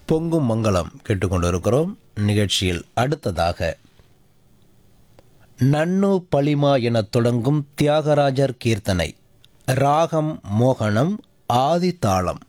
பொங்கும் மங்களம் கேட்டுக்கொண்டிருக்கிறோம். நிகழ்ச்சியில் அடுத்ததாக நன்னு பளிமா எனத் தொடங்கும் தியாகராஜர் கீர்த்தனை, ராகம் மோகனம், ஆதி தாளம்.